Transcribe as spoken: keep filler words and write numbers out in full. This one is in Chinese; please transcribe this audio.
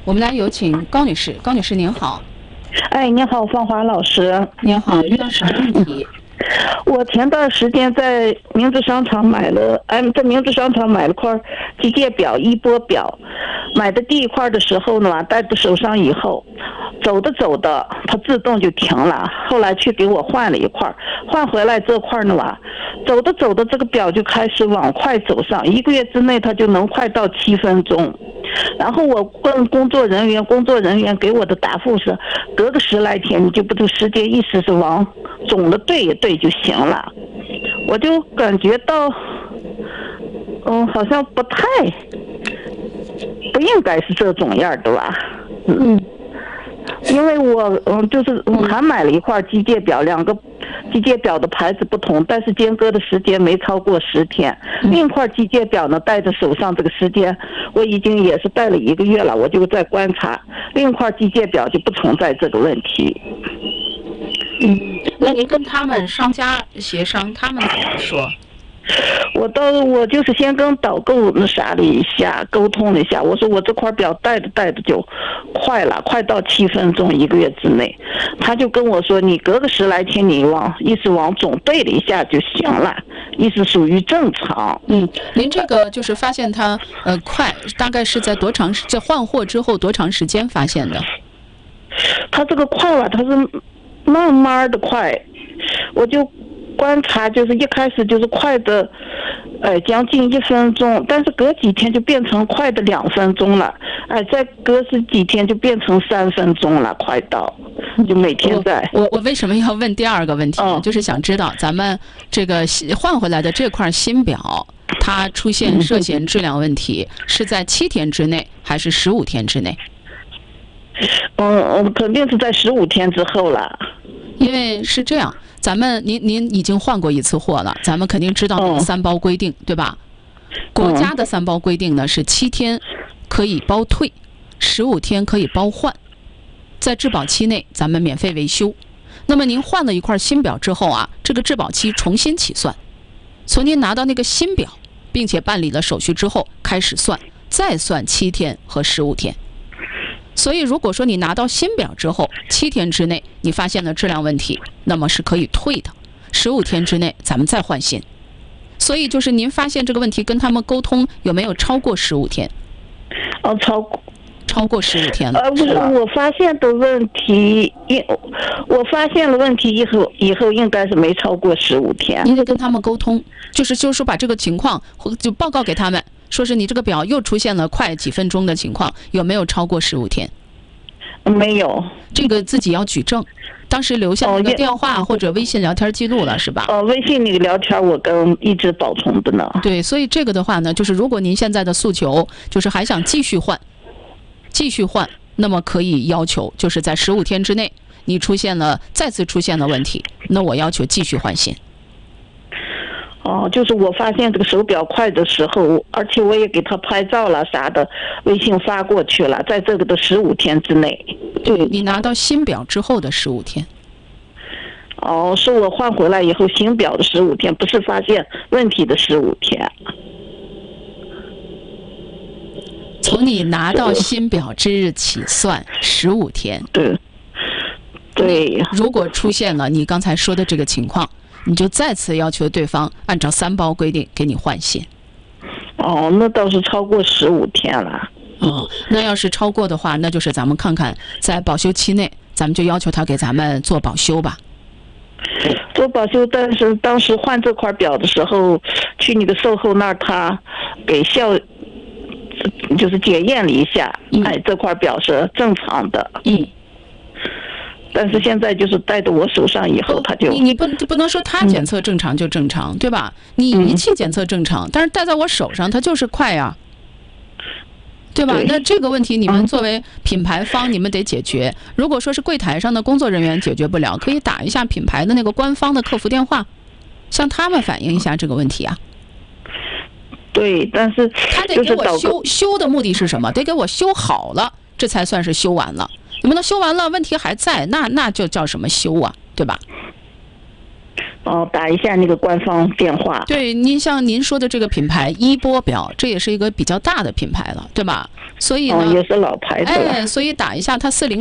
我们来有请高女士。高女士您好。 哎，你好，芳华老师。 您好，遇到什么问题？ 我前段时间在明治商场买了，哎，在明治商场买了块机械表、一波表。买的第一块的时候呢，戴在手上以后，走着走着，它自动就停了。后来去给我换了一块，换回来这块呢吧，走着走着，这个表就开始往快走上，一个月之内它就能快到七分钟。然后我问工作人员，工作人员给我的答复是，隔个十来天你就不就时间意思是往总的对一对就行了。我就感觉到，嗯，好像不太，不应该是这种样的吧？嗯，因为我嗯就是嗯还买了一块机械表，两个机械表的牌子不同，但是间隔的时间没超过十天。另一块机械表呢，戴在手上这个时间我已经也是戴了一个月了，我就在观察。另一块机械表就不存在这个问题。 嗯，那您跟他们商家协商，他们怎么说？ 我到我就是先跟导购那啥了一下，沟通了一下。我说我这块表戴着戴着就快了，快到七分钟，一个月之内。他就跟我说，你隔个十来天你往意思往总对了一下就行了，意思属于正常。 嗯，您这个就是发现它呃快，大概是在多长时在换货之后多长时间发现的？ 他这个快了，他是慢慢的快，我就观察，就是一开始就是快的，呃，将近一分钟，但是隔几天就变成快的两分钟了，哎、呃，再隔十几天就变成三分钟了，快到，就每天在。 我我我为什么要问第二个问题？嗯、就是想知道咱们这个换回来的这块新表，它出现涉嫌质量问题，是在七天之内还是十五天之内？ 嗯，肯定是在十五天之后了。 因为是这样。咱们您您已经换过一次货了，咱们肯定知道那个三包规定，嗯、对吧？国家的三包规定呢是七天可以包退，十五天可以包换，在质保期内咱们免费维修。那么您换了一块新表之后啊，这个质保期重新起算，从您拿到那个新表，并且办理了手续之后开始算，再算七天和十五天。所以如果说你拿到新表之后，七天之内你发现了质量问题，那么是可以退的，十五天之内咱们再换新。所以就是您发现这个问题跟他们沟通有没有超过十五天？ 哦，超过超过十五天了。 呃，不是，我发现的问题，我发现了问题以后，以后应该是没超过十五天。 您得跟他们沟通，就是就是说把这个情况就报告给他们。说是你这个表又出现了快几分钟的情况，有没有超过十五天？ 没有， 这个自己要举证。当时留下那个电话或者微信聊天记录了，是吧？ 哦，微信那个聊天我跟一直保存的呢。 对，所以这个的话呢，就是如果您现在的诉求就是还想继续换，继续换，那么可以要求就是在十五天之内，你出现了再次出现了问题，那我要求继续换新。 哦，就是我发现这个手表快的时候，而且我也给他拍照了啥的，微信发过去了，在这个的十五天之内。 对，你拿到新表之后的十五天。 哦，是我换回来以后新表的十五天，不是发现问题的十五天。 从你拿到新表之日起算十五天。 对。对。 如果出现了你刚才说的这个情况，你就再次要求对方按照三包规定给你换新。 哦，那倒是超过十五天了。 哦，那要是超过的话，那就是咱们看看在保修期内，咱们就要求他给咱们做保修吧。 做保修，但是当时换这块表的时候，去你的售后那儿，他给校就是检验了一下，嗯、哎，这块表是正常的。 嗯。 但是现在就是戴到我手上以后，他就你你不不能说他检测正常就正常，嗯、对吧？你仪器检测正常，嗯、但是戴在我手上它就是快呀，对吧？对，那这个问题你们作为品牌方，你们得解决。如果说是柜台上的工作人员解决不了，可以打一下品牌的那个官方的客服电话，向他们反映一下这个问题啊。 对，但是他得给我修修的目的是什么？得给我修好了，这才算是修完了。你们都修完了，问题还在，那那就叫什么修啊，对吧？ 哦，打一下那个官方电话。 对，您像您说的这个品牌一波表，这也是一个比较大的品牌了，对吧？所以呢， 哦，也是老牌子了。 哎，所以打一下它四零。